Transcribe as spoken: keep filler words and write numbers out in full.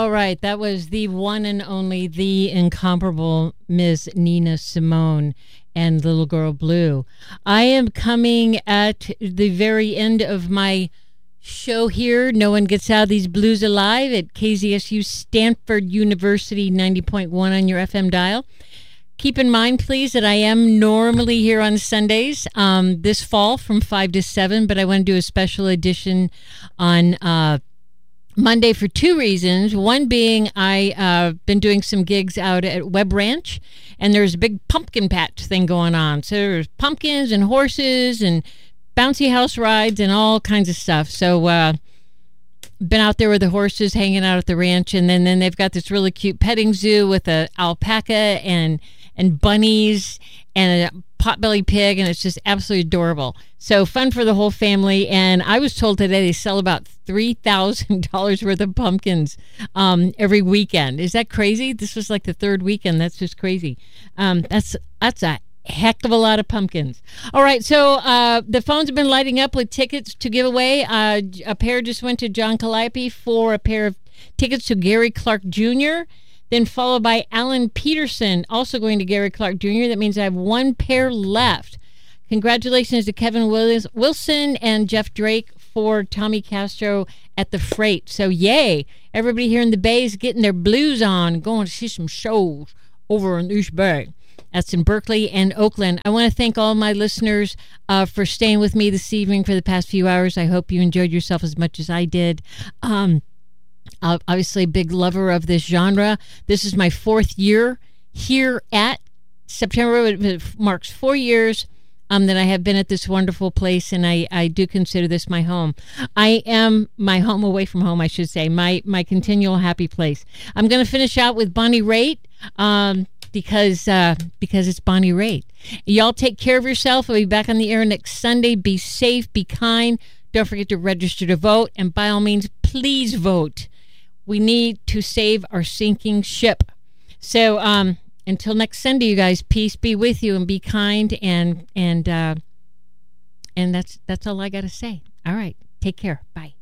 All right. That was the one and only, the incomparable Miss Nina Simone and Little Girl Blue. I am coming at the very end of my show here. No one gets out of these blues alive at K Z S U Stanford University ninety point one on your F M dial. Keep in mind, please, that I am normally here on Sundays um, this fall from five to seven, but I want to do a special edition on uh, Monday for two reasons. One being I've uh, been doing some gigs out at Web Ranch, and there's a big pumpkin patch thing going on. So there's pumpkins and horses and bouncy house rides and all kinds of stuff. So uh, been out there with the horses hanging out at the ranch, and then, then they've got this really cute petting zoo with a alpaca and and bunnies and a potbelly pig, and it's just absolutely adorable. So fun for the whole family. And I was told today they sell about three thousand dollars worth of pumpkins um, every weekend. Is that crazy? This was like the third weekend. That's just crazy. Um, that's that's a heck of a lot of pumpkins. All right, so uh, the phones have been lighting up with tickets to give away. Uh, a pair just went to John Calliope for a pair of tickets to Gary Clark Junior, then followed by Alan Peterson, also going to Gary Clark Junior That means I have one pair left. Congratulations to Kevin Willis- Wilson and Jeff Drake for Tommy Castro at the Freight. So yay, everybody here in the Bay is getting their blues on, going to see some shows over in East Bay. That's in Berkeley and Oakland. I want to thank all my listeners uh, for staying with me this evening for the past few hours. I hope you enjoyed yourself as much as I did. Um, obviously, a big lover of this genre. This is my fourth year here at September. It marks four years um, that I have been at this wonderful place, and I, I do consider this my home. I am my home away from home, I should say, my, my continual happy place. I'm going to finish out with Bonnie Raitt. Um, because uh, because it's Bonnie Raitt. Y'all take care of yourself. I'll be back on the air next Sunday. Be safe, be kind. Don't forget to register to vote. And by all means, please vote. We need to save our sinking ship. So um, until next Sunday, you guys, peace be with you and be kind. And and uh, and that's that's all I got to say. All right. Take care. Bye.